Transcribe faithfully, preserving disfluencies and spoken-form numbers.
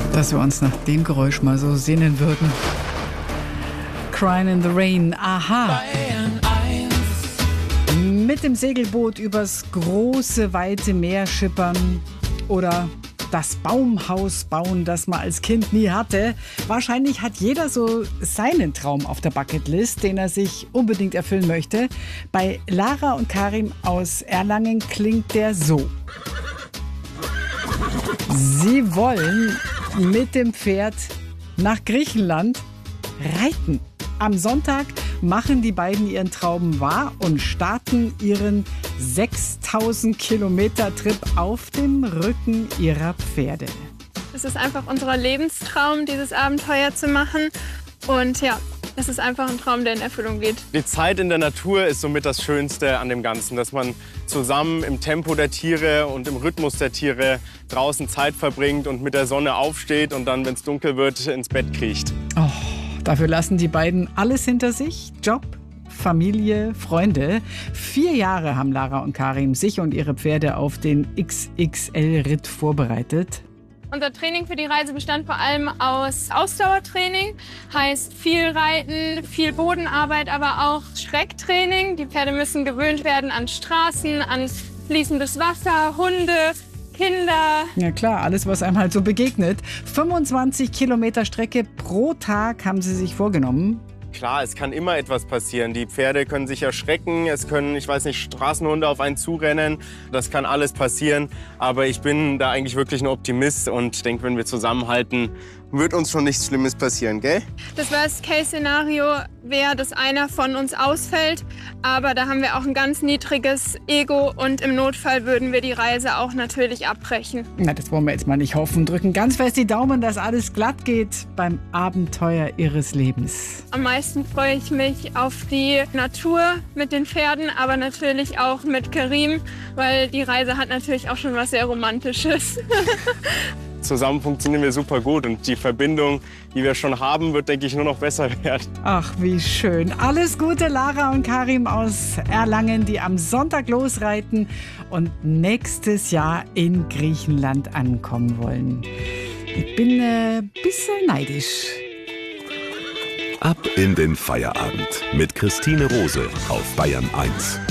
Dass wir uns nach dem Geräusch mal so sehnen würden. Crying in the Rain, aha. Mit dem Segelboot übers große, weite Meer schippern oder das Baumhaus bauen, das man als Kind nie hatte. Wahrscheinlich hat jeder so seinen Traum auf der Bucketlist, den er sich unbedingt erfüllen möchte. Bei Lara und Karim aus Erlangen klingt der so. Sie wollen mit dem Pferd nach Griechenland reiten. Am Sonntag machen die beiden ihren Traum wahr und starten ihren sechstausend Kilometer Trip auf dem Rücken ihrer Pferde. Es ist einfach unser Lebenstraum, dieses Abenteuer zu machen. Und ja, es ist einfach ein Traum, der in Erfüllung geht. Die Zeit in der Natur ist somit das Schönste an dem Ganzen, dass man zusammen im Tempo der Tiere und im Rhythmus der Tiere draußen Zeit verbringt und mit der Sonne aufsteht und dann, wenn es dunkel wird, ins Bett kriecht. Oh, dafür lassen die beiden alles hinter sich. Job, Familie, Freunde. Vier Jahre haben Lara und Karim sich und ihre Pferde auf den X X L-Ritt vorbereitet. Unser Training für die Reise bestand vor allem aus Ausdauertraining, heißt viel Reiten, viel Bodenarbeit, aber auch Schrecktraining. Die Pferde müssen gewöhnt werden an Straßen, an fließendes Wasser, Hunde, Kinder. Ja klar, alles, was einem halt so begegnet. fünfundzwanzig Kilometer Strecke pro Tag haben sie sich vorgenommen. Klar, es kann immer etwas passieren. Die Pferde können sich erschrecken, es können, ich weiß nicht, Straßenhunde auf einen zurennen. Das kann alles passieren. Aber ich bin da eigentlich wirklich ein Optimist und denke, wenn wir zusammenhalten, wird uns schon nichts Schlimmes passieren, gell? Das Worst-Case-Szenario wäre, dass einer von uns ausfällt. Aber da haben wir auch ein ganz niedriges Ego und im Notfall würden wir die Reise auch natürlich abbrechen. Na, das wollen wir jetzt mal nicht hoffen. Drücken ganz fest die Daumen, dass alles glatt geht beim Abenteuer ihres Lebens. Am meisten freue ich mich auf die Natur mit den Pferden, aber natürlich auch mit Karim, weil die Reise hat natürlich auch schon was sehr Romantisches. Zusammen funktionieren wir super gut und die Verbindung, die wir schon haben, wird, denke ich, nur noch besser werden. Ach, wie schön. Alles Gute, Lara und Karim aus Erlangen, die am Sonntag losreiten und nächstes Jahr in Griechenland ankommen wollen. Ich bin ein äh, bisschen neidisch. Ab in den Feierabend mit Christine Rose auf Bayern eins.